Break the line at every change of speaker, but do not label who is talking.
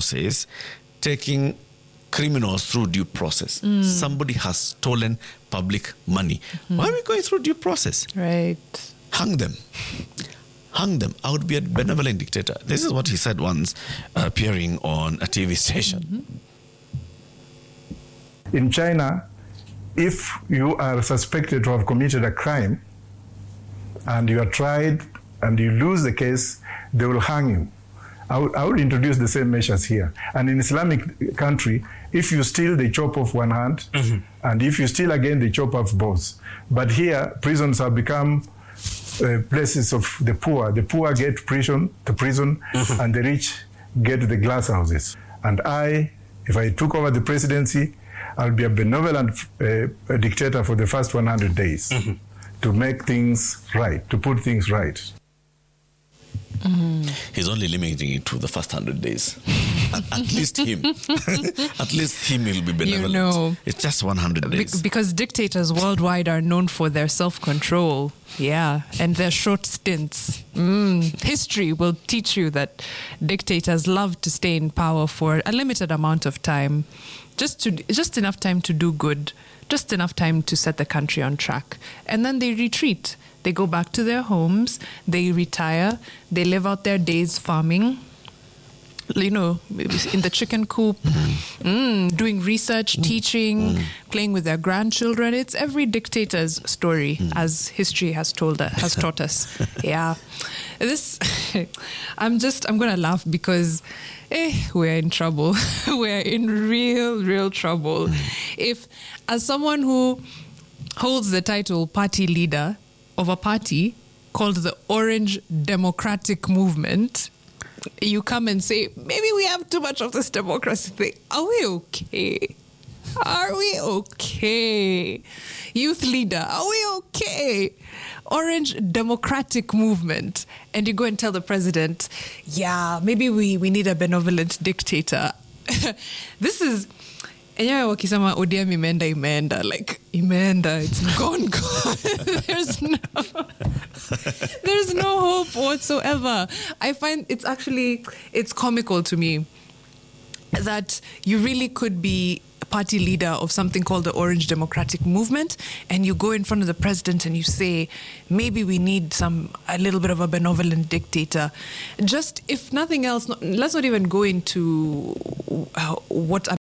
process, taking criminals through due process. Somebody has stolen public money. Why are we going through due process?
Right.
Hang them. Hang them. I would be a benevolent dictator. This is what he said once, appearing on a TV station.
In China, if you are suspected to have committed a crime and you are tried and you lose the case, they will hang you. I would introduce the same measures here. And in Islamic country, if you steal, they chop off one hand, and if you steal again, they chop off both. But here, prisons have become places of the poor. The poor get to prison, and the rich get the glass houses. And if I took over the presidency, I would be a benevolent dictator for the first 100 days to make things right, to put things right.
He's only limiting it to the first 100 days. At least him. At least him will be benevolent.
You know,
it's just 100 days.
Because dictators worldwide are known for their self-control. Yeah, and their short stints. History will teach you that dictators love to stay in power for a limited amount of time. Just enough time to do good. Just enough time to set the country on track. And then they retreat. They go back to their homes, they retire, they live out their days farming, in the chicken coop, doing research, teaching, playing with their grandchildren. It's every dictator's story, as history has taught us. Yeah. I'm going to laugh because we're in trouble. We're in real trouble. If, as someone who holds the title party leader of a party called the Orange Democratic Movement, you come and say, maybe we have too much of this democracy thing. Are we okay? Are we okay? Youth leader, are we okay? Orange Democratic Movement. And you go and tell the president, yeah, maybe we need a benevolent dictator. This is... Enyewe wakisema ODM imeenda, like imeenda, it's gone. There's no hope whatsoever. I find it's comical to me that you really could be party leader of something called the Orange Democratic Movement, and you go in front of the president and you say, maybe we need a little bit of a benevolent dictator. Just, if nothing else, let's not even go into what a